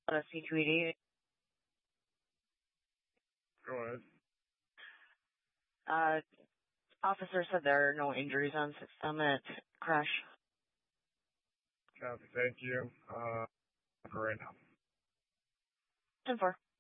C288. Go ahead. Officer said there are no injuries on that crash. Copy. Thank you. For right now. 10-4.